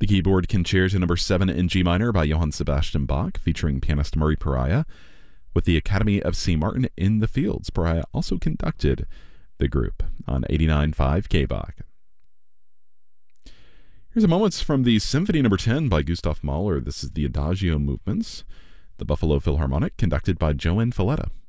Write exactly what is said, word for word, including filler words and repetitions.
The keyboard Concerto number seven in G minor by Johann Sebastian Bach, featuring pianist Murray Pariah, with the Academy of Saint Martin in the Fields. Pariah also conducted the group on eighty-nine point five K B O C. Here's a moments from the Symphony number ten by Gustav Mahler. This is the Adagio movements, the Buffalo Philharmonic, conducted by Joan Falletta.